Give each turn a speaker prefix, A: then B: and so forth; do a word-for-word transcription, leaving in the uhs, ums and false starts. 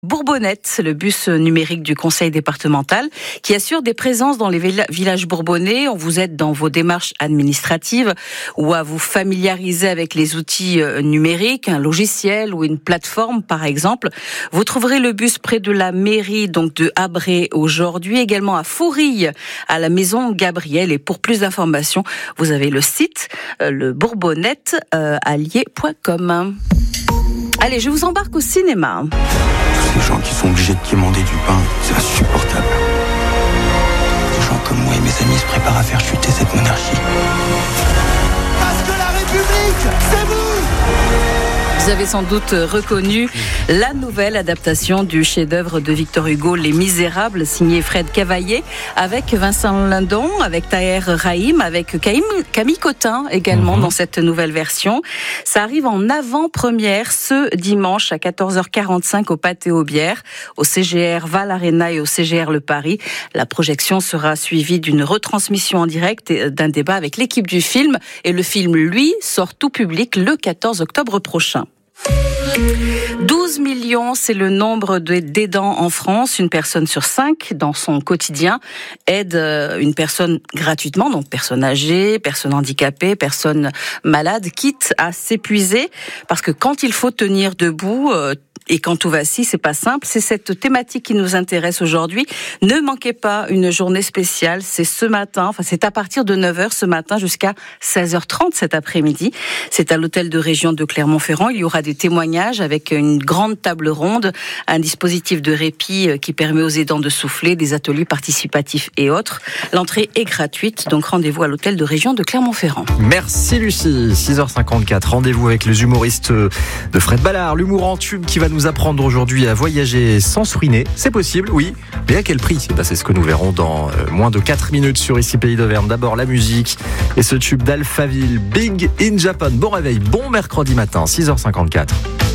A: Bourbonnette, le bus numérique du conseil départemental qui assure des présences dans les villages bourbonnais. On vous aide dans vos démarches administratives ou à vous familiariser avec les outils numériques, un logiciel ou une plateforme par exemple. Vous trouverez le bus près de la mairie donc de Abré aujourd'hui, également à Fourille, à la maison Gabriel. Et pour plus d'informations, vous avez le site le bourbonnette allier point com. Allez, je vous embarque au cinéma.
B: Tous ces gens qui sont obligés de quémander du pain, c'est insupportable. Des gens comme moi et mes amis se préparent à faire chuter cette monarchie.
C: Parce que la République, c'est vous!
A: Vous avez sans doute reconnu la nouvelle adaptation du chef-d'œuvre de Victor Hugo, Les Misérables, signé Fred Cavaillé, avec Vincent Lindon, avec Taher Rahim, avec Camille Cotin également mmh. dans cette nouvelle version. Ça arrive en avant-première ce dimanche à quatorze heures quarante-cinq au Pâté aux Bières, au C G R Val Arena et au C G R Le Paris. La projection sera suivie d'une retransmission en direct et d'un débat avec l'équipe du film. Et le film, lui, sort tout public le quatorze octobre prochain. douze millions, c'est le nombre d'aidants en France. Une personne sur cinq, dans son quotidien, aide une personne gratuitement, donc personne âgée, personne handicapée, personne malade, quitte à s'épuiser. Parce que quand il faut tenir debout, et quand tout vacille, c'est pas simple. C'est cette thématique qui nous intéresse aujourd'hui. Ne manquez pas une journée spéciale. C'est ce matin, enfin c'est à partir de neuf heures ce matin jusqu'à seize heures trente cet après-midi. C'est à l'hôtel de région de Clermont-Ferrand. Il y aura des témoignages avec une grande table ronde, un dispositif de répit qui permet aux aidants de souffler, des ateliers participatifs et autres. L'entrée est gratuite, donc rendez-vous à l'hôtel de région de Clermont-Ferrand.
D: Merci Lucie. six heures cinquante-quatre. Rendez-vous avec les humoristes de Fred Ballard, l'humour en tube qui va nous apprendre aujourd'hui à voyager sans se ruiner. C'est possible, oui. Mais à quel prix ? Eh ben, c'est ce que nous verrons dans euh, moins de quatre minutes sur Ici Pays d'Auvergne. D'abord la musique et ce tube d'Alphaville, Big in Japan. Bon réveil, bon mercredi matin, six heures cinquante-quatre.